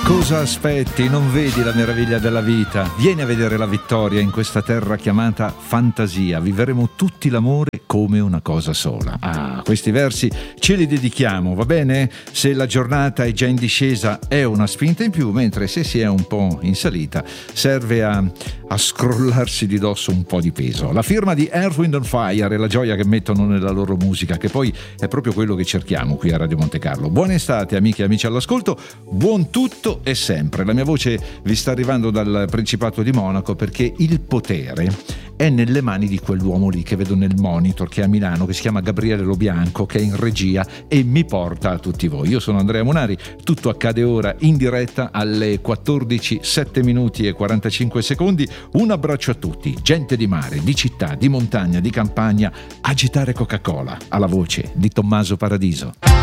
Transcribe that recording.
Cosa aspetti? Non vedi la meraviglia della vita? Vieni a vedere la vittoria in questa terra chiamata fantasia. Vivremo tutti l'amore come una cosa sola. Questi versi ce li dedichiamo, va bene? Se la giornata è già in discesa è una spinta in più, mentre se si è un po' in salita serve a scrollarsi di dosso un po' di peso. La firma di Earth, Wind & Fire e la gioia che mettono nella loro musica, che poi è proprio quello che cerchiamo qui a Radio Monte Carlo. Buona estate amiche e amici all'ascolto, buon tutto e sempre. La mia voce vi sta arrivando dal Principato di Monaco perché il potere è nelle mani di quell'uomo lì che vedo nel monitor, che è a Milano, che si chiama Gabriele Lobianco, che è in regia e mi porta a tutti voi. Io sono Andrea Monari, tutto accade ora in diretta alle 14, 7 minuti e 45 secondi. Un abbraccio a tutti, gente di mare, di città, di montagna, di campagna, agitare Coca-Cola, alla voce di Tommaso Paradiso.